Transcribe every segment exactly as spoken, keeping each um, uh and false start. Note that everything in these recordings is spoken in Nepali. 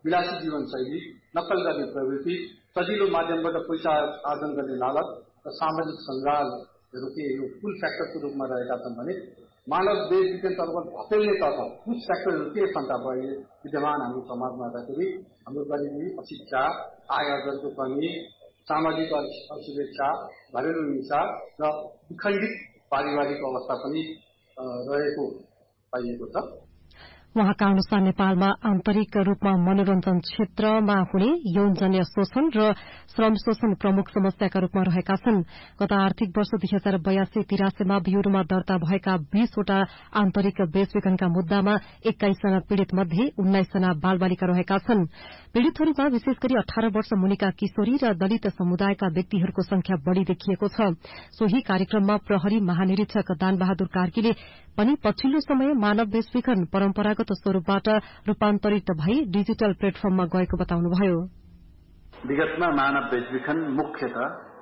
विलासी जीवनशैली, नक्कल गर्ने प्रवृत्ति, सजिलो माध्यमबाट पैसा आर्जन गर्ने लालच र सामाजिक सञ्जालहरू के यो पुल फ्याक्टरको रूपमा रहेका छन् भने मानव देश विज्ञानतर्फ धकेल्नेतर्फ पुल फ्याक्टरहरू के छन् त अहिले विद्यमान हाम्रो समाजमा हेर्दाखेरि हाम्रो गरिबी, अशिक्षा, आय आर्जनको कमी, सामाजिक असुरक्षा, घरेलु हिंसा र विखण्डित पारिवारिक अवस्था पनि रहेको पाइएको छ। उहाँका अनुसार नेपालमा आन्तरिक रूपमा मनोरञ्जन क्षेत्रमा हुने यौनजन्य शोषण र श्रम शोषण प्रमुख समस्याका रूपमा रहेका छन्। गत आर्थिक वर्ष दुई हजार बयासी तिरासीमा ब्यूरोमा दर्ता भएका बीसवटा आन्तरिक बेचबिखनका मुद्दामा एक्काइसजना पीड़ित मध्ये उन्नाइसजना बालबालिका रहेका छन्। पीड़ितहरूमा विशेष गरी अठार वर्ष मुनिका किशोरी र दलित समुदायका व्यक्तिहरूको संख्या बढ़ी देखिएको छ। सोही कार्यक्रममा प्रहरी महानिरीक्षक दानबहादुर कार्कीले पनि पछिल्लो समय मानव बेचबिखन परम्परागत स्वरूपबाट रूपान्तरित भई डिजिटल प्लेटफर्ममा गएको बताउनुभयो। विगतमा मानव बेचबिखन मुख्यतः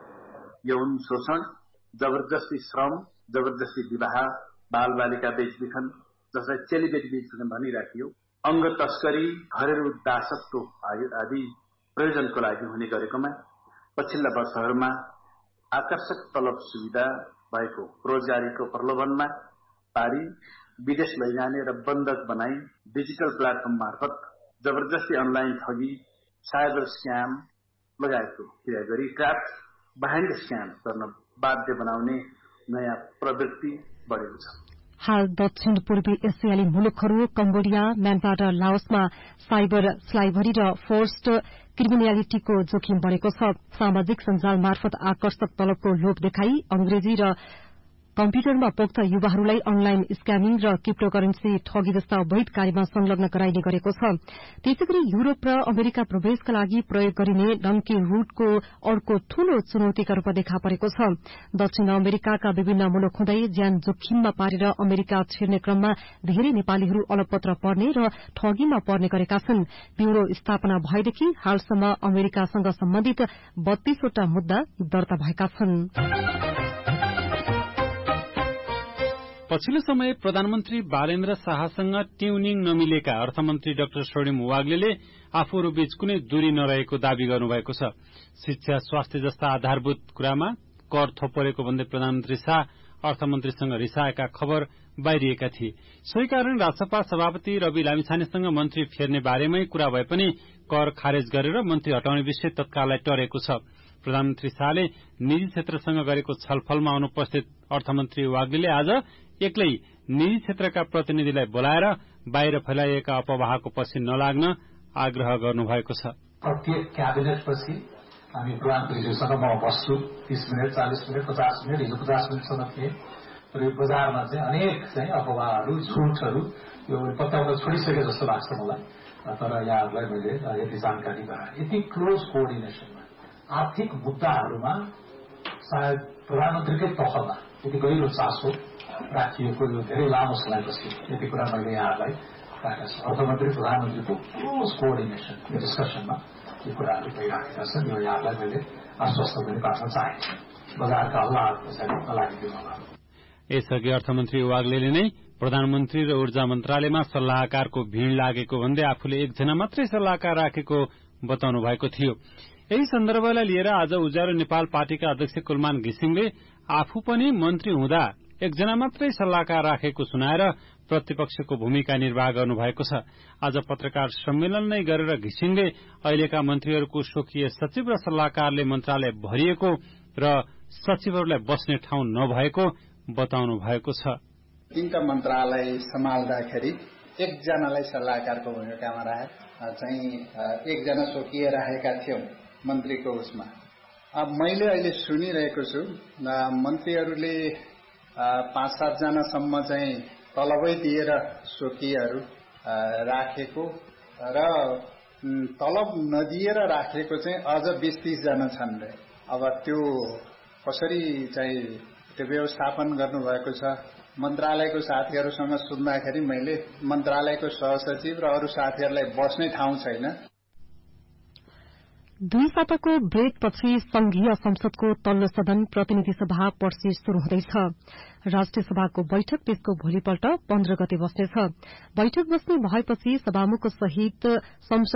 यौन शोषण, जबरजस्ती श्रम, जबरजस्ती विवाह, बालबालिका बेचबिखन जसलाई चेलीबेटी बेचबिखन भनिराखियो, अंग तस्करी, घरेलु दासत्व आदि प्रयोजनको लागि हुने गरेकोमा पछिल्ला वर्षहरूमा आकर्षक तलब सुविधा भएको रोजगारीको प्रलोभनमा पारी विदेश लैजाने र बन्धक बनाई डिजिटल प्लेटफर्म मार्फत जबरजस्ती अनलाइन ठगी, साइबर स्क्याम लगायतको क्रिया गरी क्राफ्ट बिहाइन्ड स्क्याम गर्न बाध्य बनाउने नयाँ प्रवृत्ति बढेको छ। हाल दक्षिण पूर्वी एसियाली मुलुकहरू कम्बोडिया, म्यानमार र लाओसमा साइबर स्लाइभरी र फोर्स्ड क्रिमिनालिटीको जोखिम बढ़ेको छ। सामाजिक सञ्जाल मार्फत आकर्षक तलबको लोभ देखाई अंग्रेजी र कम्प्युटरमा पोख्त युवाहरूलाई अनलाइन स्क्यामिङ र क्रिप्टोकरेन्सी ठगी जस्ता अवैध कार्यमा संलग्न गराइने गरेको छ। त्यसैगरी युरोप र अमेरिका प्रवेशका लागि प्रयोग गरिने डन्की रूटको अर्को ठूलो चुनौतीका रूपमा देखा परेको छ। दक्षिण अमेरिकाका विभिन्न मुलुक हुँदै ज्यान जोखिममा पारेर अमेरिका छिर्ने क्रममा धेरै नेपालीहरू अलपत्र पर्ने र ठगीमा पर्ने गरेका छन्। ब्यूरो स्थापना भएदेखि हालसम्म अमेरिकासँग सम्बन्धित बत्तीसवटा मुद्दा दर्ता भएका छन्। पछिल्लो समय प्रधानमन्त्री बालेन्द्र शाहसँग ट्युनिङ नमिलेका अर्थमन्त्री डाक्टर स्वर्णिम वाग्लेले आफूहरू बीच कुनै दूरी नरहेको दावी गर्नुभएको छ। शिक्षा, स्वास्थ्य जस्ता आधारभूत कुरामा कर थोपरेको भन्दै प्रधानमन्त्री शाह अर्थमन्त्रीसँग रिसाएका खबर बाहिरिएका थिए। सोही कारण राजसभा सभापति रवि लामिछानेसँग मन्त्री फेर्ने बारेमै कुरा भए पनि कर खारेज गरेर मन्त्री हटाउने विषय तत्काललाई टरेको छ। प्रधानमन्त्री शाहले निजी क्षेत्रसँग गरेको छलफलमा अनुपस्थित अर्थमन्त्री वाग्लेले आज एक्लै निजी क्षेत्रका प्रतिनिधिलाई बोलाएर बाहिर फैलाइएका अफवाहको पछि नलाग्न आग्रह गर्नुभएको छ। प्रत्येक क्याबिनेटपछि हामी प्रधानमन्त्रीसँग म बस्छु तीस मिनट चालीस मिनट पचास मिनट हिजो पचास मिनटसम्म थिए र यो बजारमा चाहिँ अनेक चाहिँ अफवाहहरू झुटहरू यो पत्याउन छोडिसके जस्तो लाग्छ मलाई। तर यहाँहरूलाई मैले यति जानकारी गराएँ। यति क्लोज कोअर्डिनेसनमा आर्थिक मुद्दाहरूमा सायद प्रधानमन्त्रीकै तहमा यति गहिरो चासो राखिएको यो धेरै लामो समयपछि यति कुरा मैले यहाँहरूलाई राखेका छु। अर्थमन्त्री प्रधानमन्त्रीको क्लोज कोअर्डिनेसन यो डिस्कसनमा यो कुराहरू भइराखेका छन्। यो यहाँलाई मैले आश्वस्त पनि पार्न चाहेको छु। बजारका हल्लाहरूको चाहिँ नलागिदिनु होला। यसअघि अर्थमन्त्री वाग्लेले नै प्रधानमन्त्री र ऊर्जा मन्त्रालयमा सल्लाहकारको भीड़ लागेको भन्दै आफूले एकजना मात्रै सल्लाहकार राखेको बताउनु भएको थियो। यही सन्दर्भलाई लिएर आज उज्यालो नेपाल पार्टीका अध्यक्ष कुलमान घिसिङले आफू पनि मन्त्री हुँदा एकजना मात्रै सल्लाहकार राखेको सुनाएर प्रतिपक्षको भूमिका निर्वाह गर्नुभएको छ। आज पत्रकार सम्मेलन नै गरेर घिसिङले अहिलेका मन्त्रीहरूको स्वकीय सचिव र सल्लाहकारले मन्त्रालय भरिएको र सचिवहरूलाई बस्ने ठाउँ नभएको बताउनु भएको छ। तीनटा मन्त्रालय सम्हाल्दाखेरि एकजनालाई सल्लाहकारको भूमिकामा राखे चाहिँ एकजना स्वकीय राखेका थियौं मन्त्रीको उसमा। अब मैले अहिले सुनिरहेको छु मन्त्रीहरूले पाँच सातजनासम्म चाहिँ तलबै दिएर स्वकीयहरू राखेको र तलब नदिएर राखेको चाहिँ अझ बीस तीसजना छन् रे। अब त्यो कसरी चाहिँ त्यो व्यवस्थापन गर्नुभएको छ मन्त्रालयको साथीहरूसँग सुन्दाखेरि मैले मन्त्रालयको सहसचिव र अरू साथीहरूलाई बस्ने ठाउँ छैन। दुई साताको ब्रेकपछि संघीय संसदको तल्लो सदन प्रतिनिधि सभा पर्सि शुरू हुँदैछ। राष्ट्रिय सभाको बैठक त्यसको भोलिपल्ट पन्ध्र गते बस्नेछ। बैठक बस्ने भएपछि सभामुख सहित